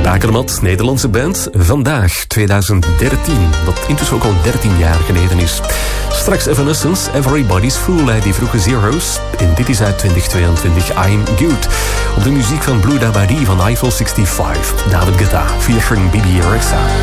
Krakermat, Nederlandse band, vandaag 2013, wat intussen ook al 13 jaar geleden is. Straks Evanescence, Everybody's Fool, die vroege Zeros. En dit is uit 2022, I'm Good. Op de muziek van Blue Dabadi van Eiffel 65, David Guetta, featuring Bibi Rexha.